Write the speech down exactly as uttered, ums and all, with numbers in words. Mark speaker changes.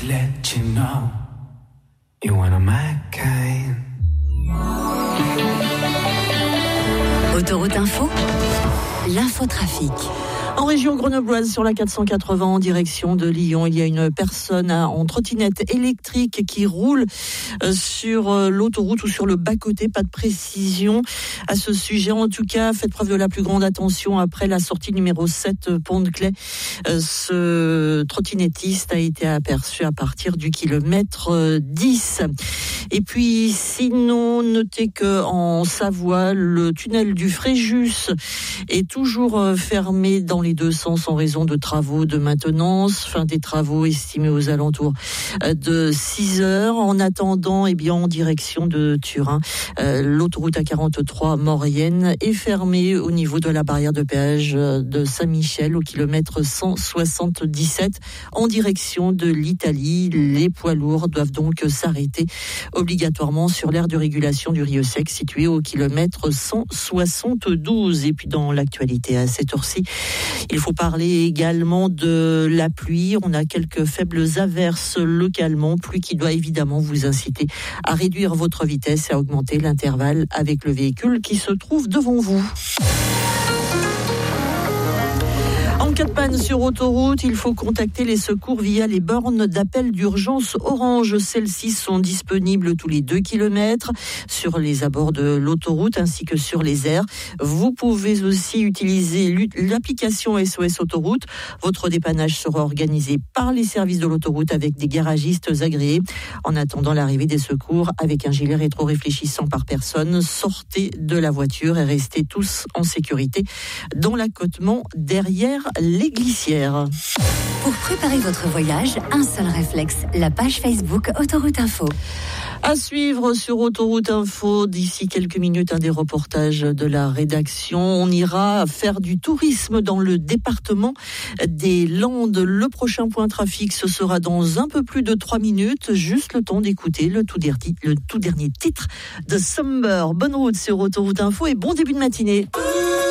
Speaker 1: to let you know you're one of my kind.
Speaker 2: Autoroute Info, l'infotrafic.
Speaker 3: En région grenobloise, sur la quatre cent quatre-vingts en direction de Lyon, il y a une personne en trottinette électrique qui roule sur l'autoroute ou sur le bas-côté. Pas de précision à ce sujet. En tout cas, faites preuve de la plus grande attention après la sortie numéro sept Pont de Claye. Ce trottinettiste a été aperçu à partir du kilomètre dix. Et puis, sinon, notez qu'en Savoie, le tunnel du Fréjus est toujours fermé dans les deux sens en raison de travaux de maintenance, fin des travaux estimés aux alentours de six heures. En attendant, eh bien, en direction de Turin, euh, l'autoroute A quarante-trois Maurienne est fermée au niveau de la barrière de péage de Saint-Michel au kilomètre cent soixante-dix-sept en direction de l'Italie. Les poids lourds doivent donc s'arrêter obligatoirement sur l'aire de régulation du Rieu Sec situé au kilomètre cent soixante-douze. Et puis dans l'actualité à cette heure-ci, il faut parler également de la pluie. On a quelques faibles averses localement, pluie qui doit évidemment vous inciter à réduire votre vitesse et à augmenter l'intervalle avec le véhicule qui se trouve devant vous. En cas de panne sur autoroute, il faut contacter les secours via les bornes d'appel d'urgence Orange. Celles-ci sont disponibles tous les deux kilomètres sur les abords de l'autoroute ainsi que sur les aires. Vous pouvez aussi utiliser l'application S O S Autoroute. Votre dépannage sera organisé par les services de l'autoroute avec des garagistes agréés. En attendant l'arrivée des secours, avec un gilet rétro-réfléchissant par personne, sortez de la voiture et restez tous en sécurité dans l'accotement derrière les glissières.
Speaker 2: Pour préparer votre voyage, un seul réflexe, la page Facebook Autoroute Info.
Speaker 3: À suivre sur Autoroute Info, d'ici quelques minutes, un des reportages de la rédaction. On ira faire du tourisme dans le département des Landes. Le prochain point trafic, ce sera dans un peu plus de trois minutes. Juste le temps d'écouter le tout dernier, le tout dernier titre de Summer. Bonne route sur Autoroute Info et bon début de matinée.